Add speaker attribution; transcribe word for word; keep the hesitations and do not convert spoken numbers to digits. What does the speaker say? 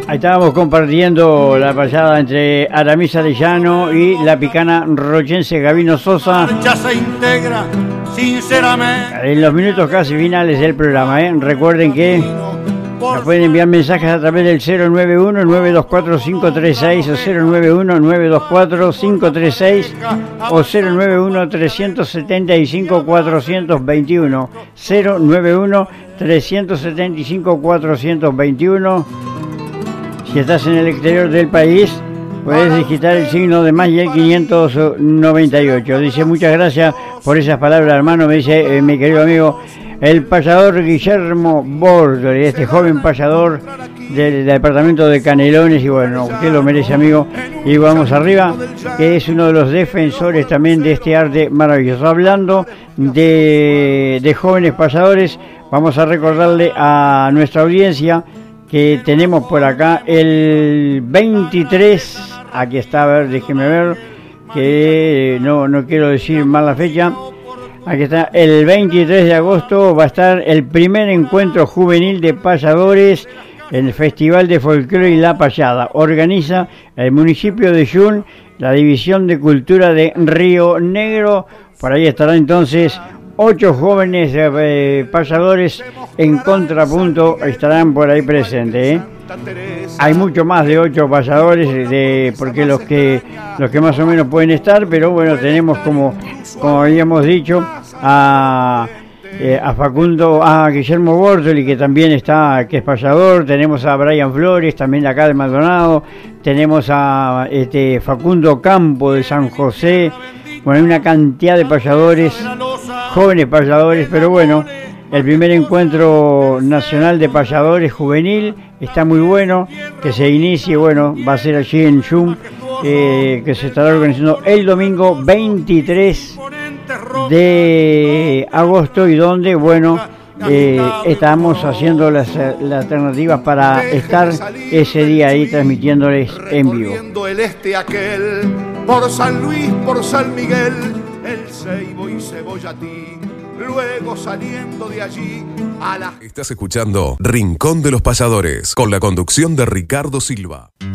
Speaker 1: Ahí estábamos compartiendo la pasada entre Aramis Arellano y la picana rochense Gabino Sosa.
Speaker 2: Se integra, sinceramente.
Speaker 1: En los minutos casi finales del programa, ¿eh? Recuerden que nos pueden enviar mensajes a través del cero nueve uno, nueve dos cuatro, cinco tres seis o cero nueve uno, nueve dos cuatro, cinco tres seis o cero nueve uno, tres siete cinco, cuatro dos uno, cero nueve uno, tres siete cinco, cuatro dos uno. Si estás en el exterior del país, puedes digitar el signo de más y el quinientos noventa y ocho. Dice, muchas gracias por esas palabras, hermano. Me dice eh, mi querido amigo, el payador Guillermo Bordoli, este joven payador del, del departamento de Canelones. Y bueno, usted lo merece, amigo. Y vamos arriba, que es uno de los defensores también de este arte maravilloso. Hablando de, de jóvenes payadores, vamos a recordarle a nuestra audiencia que tenemos por acá el veintitrés, aquí está, a ver, déjeme ver, que no, no quiero decir mal la fecha, aquí está, el veintitrés de agosto va a estar el primer encuentro juvenil de payadores, el Festival de Folclore y la Payada. Organiza el municipio de Yun, la División de Cultura de Río Negro. Por ahí estará entonces ocho jóvenes eh, payadores en contrapunto, estarán por ahí presentes, ¿eh? Hay mucho más de ocho payadores, de, porque los que los que más o menos pueden estar, pero bueno, tenemos como como habíamos dicho a, eh, a Facundo, a Guillermo Bortoli, que también está, que es payador, tenemos a Brian Flores, también de acá de Maldonado, tenemos a este Facundo Campo de San José. Bueno, hay una cantidad de payadores, jóvenes payadores, pero bueno, el primer encuentro nacional de payadores juvenil está muy bueno, que se inicie, bueno, va a ser allí en Yum, eh, que se estará organizando el domingo veintitrés de agosto y donde, bueno, eh, estamos haciendo las, las alternativas para estar ese día ahí transmitiéndoles en vivo.
Speaker 2: Por San Luis, por San Miguel, el Ceibo y Cebollatí, luego saliendo de allí a la...
Speaker 3: Estás escuchando Rincón de los Payadores, con la conducción de Ricardo Silva.